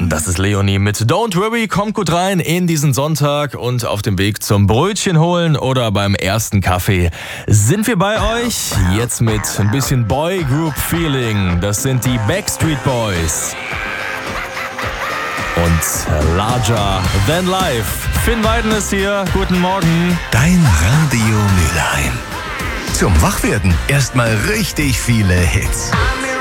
Das ist Leonie mit Don't Worry, kommt gut rein in diesen Sonntag und auf dem Weg zum Brötchen holen oder beim ersten Kaffee sind wir bei euch. Jetzt mit ein bisschen Boy Group Feeling. Das sind die Backstreet Boys. Und Larger Than Life. Finn Weiden ist hier. Guten Morgen. Dein Radio Mülheim. Zum Wachwerden erstmal richtig viele Hits.